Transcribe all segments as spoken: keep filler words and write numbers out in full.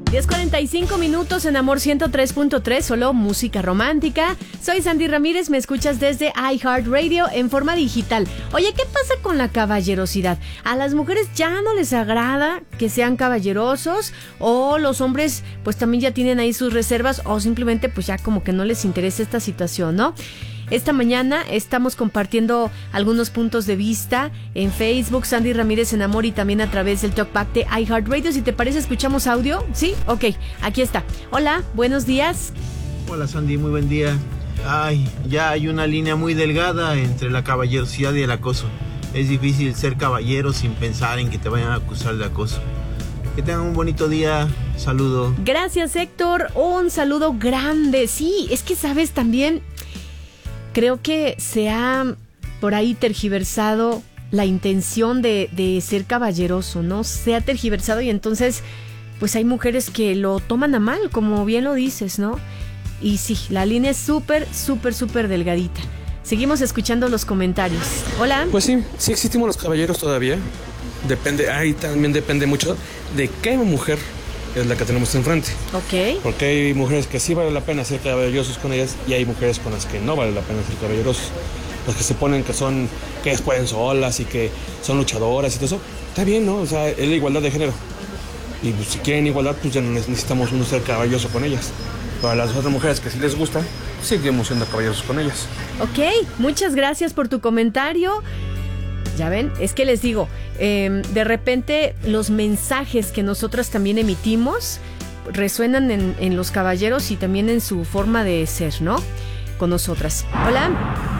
diez cuarenta y cinco minutos en Amor ciento tres punto tres, solo música romántica. Soy Sandy Ramírez, me escuchas desde iHeartRadio en forma digital. Oye, ¿qué pasa con la caballerosidad? ¿A las mujeres ya no les agrada que sean caballerosos? ¿O los hombres pues también ya tienen ahí sus reservas? ¿O simplemente pues ya como que no les interesa esta situación, ¿no? Esta mañana estamos compartiendo algunos puntos de vista en Facebook, Sandy Ramírez en Amor, y también a través del Talkback de iHeartRadio. Si te parece, ¿escuchamos audio? ¿Sí? Ok, aquí está. Hola, buenos días. Hola Sandy, muy buen día. Ay, ya hay una línea muy delgada entre la caballerosidad y el acoso. Es difícil ser caballero sin pensar en que te vayan a acusar de acoso. Que tengan un bonito día. Saludo. Gracias, Héctor. Un saludo grande. Sí, es que sabes también... Creo que se ha por ahí tergiversado la intención de, de ser caballeroso, ¿no? Se ha tergiversado y entonces pues hay mujeres que lo toman a mal, como bien lo dices, ¿no? Y sí, la línea es súper, súper, súper delgadita. Seguimos escuchando los comentarios. Hola. Pues sí, sí existimos los caballeros todavía. Depende, ahí también depende mucho de qué mujer es la que tenemos enfrente. Ok. Porque hay mujeres que sí vale la pena ser caballerosos con ellas y hay mujeres con las que no vale la pena ser caballerosos. Las que se ponen que son, que ellas pueden solas y que son luchadoras y todo eso. Está bien, ¿no? O sea, es la igualdad de género. Y pues, si quieren igualdad, pues ya no necesitamos uno ser caballeroso con ellas. Para las otras mujeres que sí les gusta, seguimos siendo caballerosos con ellas. Ok, muchas gracias por tu comentario. Ya ven, es que les digo, eh, de repente los mensajes que nosotras también emitimos resuenan en, en los caballeros y también en su forma de ser, ¿no? Con nosotras. Hola,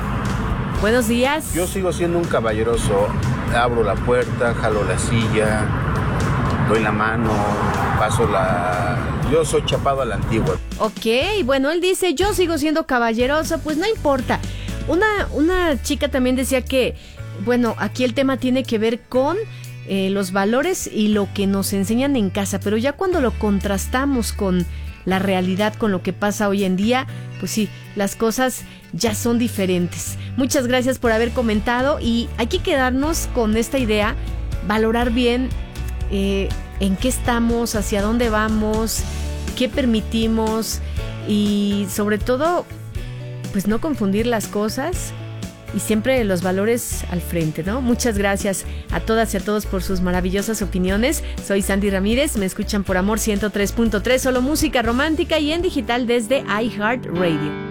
buenos días. Yo sigo siendo un caballeroso. Abro la puerta, jalo la silla, doy la mano, paso la... Yo soy chapado a la antigua. Ok, bueno, él dice, yo sigo siendo caballeroso, pues no importa. Una, una chica también decía que... Bueno, aquí el tema tiene que ver con eh, los valores y lo que nos enseñan en casa, pero ya cuando lo contrastamos con la realidad, con lo que pasa hoy en día, pues sí, las cosas ya son diferentes. Muchas gracias por haber comentado y hay que quedarnos con esta idea, valorar bien eh, en qué estamos, hacia dónde vamos, qué permitimos y sobre todo, pues no confundir las cosas. Y siempre los valores al frente, ¿no? Muchas gracias a todas y a todos por sus maravillosas opiniones. Soy Sandy Ramírez, me escuchan por Amor ciento tres punto tres, solo música romántica y en digital desde iHeartRadio.